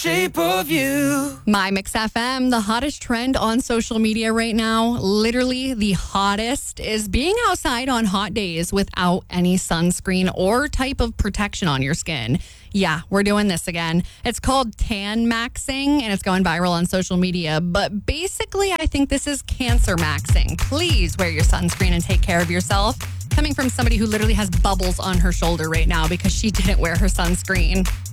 Shape of you. My Mix FM, the hottest trend on social media right now, literally the hottest, is being outside on hot days without any sunscreen or type of protection on your skin. Yeah, we're doing this again. It's called tan maxing, and it's going viral on social media. But basically, I think this is cancer maxing. Please wear your sunscreen and take care of yourself. Coming from somebody who literally has bubbles on her shoulder right now because she didn't wear her sunscreen.